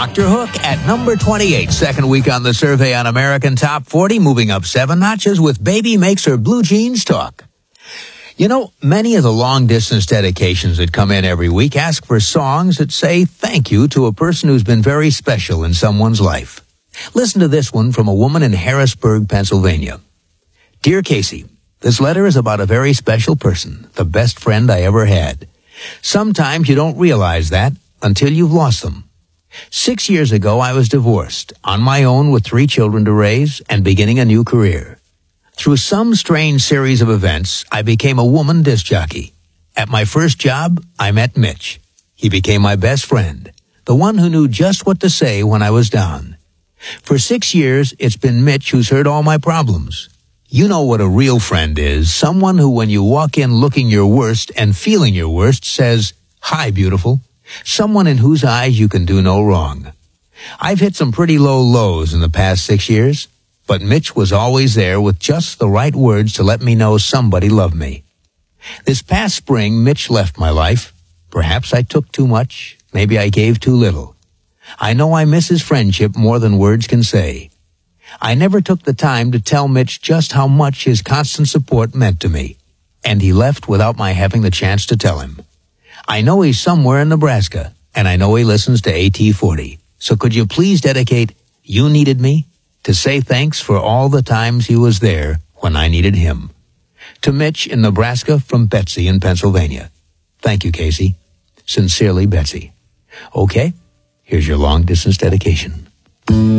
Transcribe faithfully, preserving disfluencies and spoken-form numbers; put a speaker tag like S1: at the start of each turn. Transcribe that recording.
S1: Doctor Hook at number twenty-eight, second week on the survey on American Top forty, moving up seven notches with Baby Makes Her Blue Jeans Talk. You know, many of the long-distance dedications that come in every week ask for songs that say thank you to a person who's been very special in someone's life. Listen to this one from a woman in Harrisburg, Pennsylvania. Dear Casey, this letter is about a very special person, the best friend I ever had. Sometimes you don't realize that until you've lost them. Six years ago, I was divorced, on my own with three children to raise, and beginning a new career. Through some strange series of events, I became a woman disc jockey. At my first job, I met Mitch. He became my best friend, the one who knew just what to say when I was down. For six years, it's been Mitch who's heard all my problems. You know what a real friend is, someone who when you walk in looking your worst and feeling your worst says, "Hi, beautiful." Someone in whose eyes you can do no wrong. I've hit some pretty low lows in the past six years, but Mitch was always there with just the right words to let me know somebody loved me. This past spring, Mitch left my life. Perhaps I took too much. Maybe I gave too little. I know I miss his friendship more than words can say. I never took the time to tell Mitch just how much his constant support meant to me, and he left without my having the chance to tell him. I know he's somewhere in Nebraska, and I know he listens to A T forty. So could you please dedicate You Needed Me to say thanks for all the times he was there when I needed him. To Mitch in Nebraska from Betsy in Pennsylvania. Thank you, Casey. Sincerely, Betsy. Okay, here's your long-distance dedication.